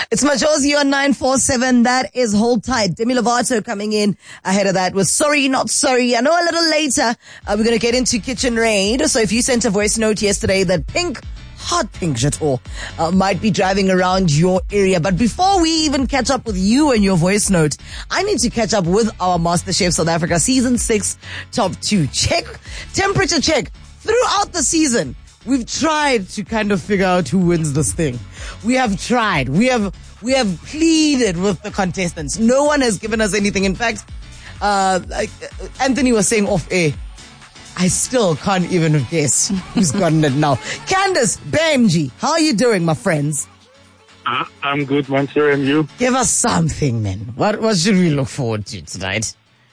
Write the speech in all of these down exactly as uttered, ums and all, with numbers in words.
It's Majosi on nine four seven. That is Hold Tight. Demi Lovato coming in ahead of that with Sorry Not Sorry. I know a little later uh, we're going to get into Kitchen Raid. So if you sent a voice note yesterday that pink, hot pink Jetor uh, might be driving around your area. But before we even catch up with you and your voice note, I need to catch up with our MasterChef South Africa Season six Top two. Check, temperature check. Throughout the season, we've tried to kind of figure out who wins this thing. We have tried. We have we have pleaded with the contestants. No one has given us anything. In fact, uh, like Anthony was saying off air, I still can't even guess who's gotten it now. Candace, Benji, how are you doing, my friends? Uh, I'm good, Monsieur, and you? Give us something, man. What what should we look forward to tonight?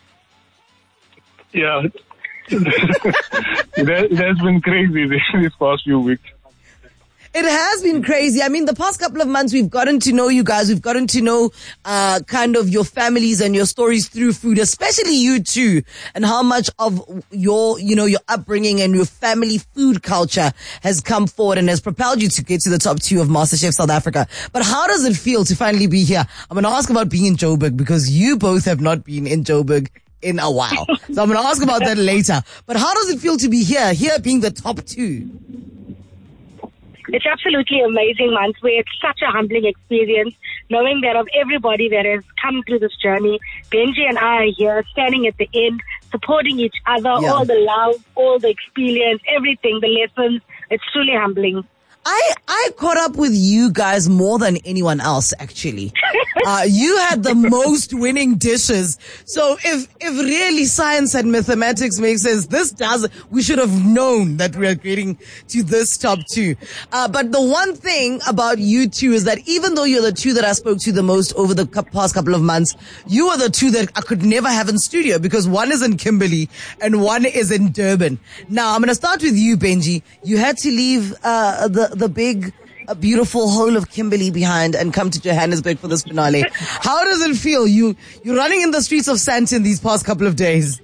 Yeah. That, that's been crazy this, this past few weeks. It has been crazy. I mean, the past couple of months, we've gotten to know you guys. We've gotten to know uh kind of your families and your stories through food, especially you two, and how much of your, you know, your upbringing and your family food culture has come forward and has propelled you to get to the top two of MasterChef South Africa. But how does it feel to finally be here? I'm going to ask about being in Joburg because you both have not been in Joburg in a while. So I'm going to ask about that later. But how does it feel to be here, here being the top two? It's absolutely amazing, Manswe. It's such a humbling experience, knowing that of everybody that has come through this journey, Benji and I are here, standing at the end, supporting each other, yeah. all the love, all the experience, everything, the lessons. It's truly humbling. I, I caught up with you guys more than anyone else, actually. Uh, you had the most winning dishes. So if, if really science and mathematics makes sense, this does, we should have known that we are getting to this top two. Uh, but the one thing about you two is that even though you're the two that I spoke to the most over the past couple of months, you are the two that I could never have in studio because one is in Kimberley and one is in Durban. Now, I'm going to start with you, Benji. You had to leave, uh, the, the big, uh, beautiful whole of Kimberley behind and come to Johannesburg for this finale. How does it feel? You, you're running in the streets of Sandton these past couple of days.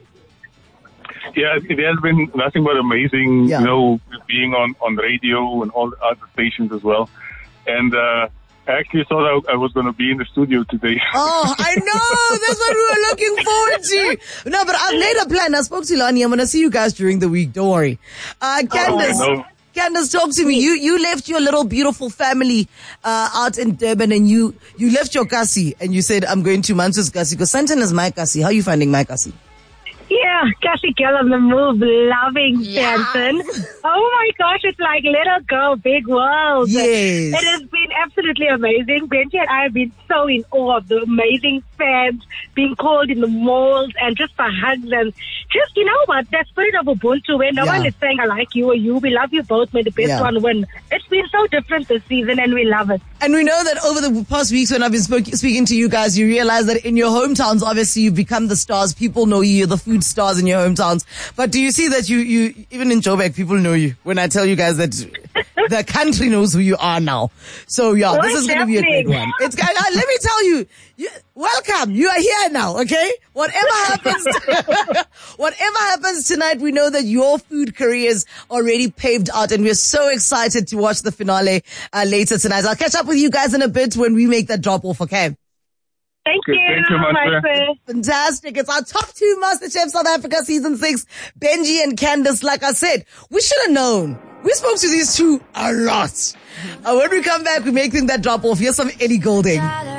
Yeah, it has been nothing but amazing, yeah. you know, being on, on radio and all the other stations as well. And, uh, I actually thought I, I was going to be in the studio today. Oh, I know. That's what we were looking forward to. No, but I've made a plan. I spoke to Lani. I'm going to see you guys during the week. Don't worry. Uh, Candace. Oh, Candace, talk to me. You you left your little beautiful family uh, out in Durban, and you you left your kasi, and you said, I'm going to Mansu's kasi, because Sandton is my kasi. How are you finding my kasi? Yeah, Cassie girl on the move, loving Yeah. Sandton. Oh my gosh, it's like little girl, big world. Yes. It has been absolutely amazing. Benji and I have been so in awe of the amazing fans being called in the malls and just the hugs and just, you know what, that spirit of Ubuntu where no Yeah. one is saying I like you or you, we love you both, may the best Yeah. one win. It's been so different this season and we love it. And we know that over the past weeks when I've been spoke, speaking to you guys, you realize that in your hometowns, obviously you've become the stars. People know you, you're the food stars in your hometowns. But do you see that you, you, even in Joburg, people know you when I tell you guys that the country knows who you are now. So yeah, What's this is going to be a great one. It's, uh, let me tell you, you, welcome. You are here now, okay? Whatever happens, whatever happens tonight, we know that your food career is already paved out and we're so excited to watch the finale uh, later tonight. I'll catch up with you guys in a bit when we make that drop off, okay? Thank Okay, you. thank you, Manswe. Manswe. Fantastic. It's our top two MasterChef South Africa season six. Benji and Candace, like I said, we should have known. We spoke to these two a lot. Uh, when we come back, we make that drop off. Here's some Ellie Goulding.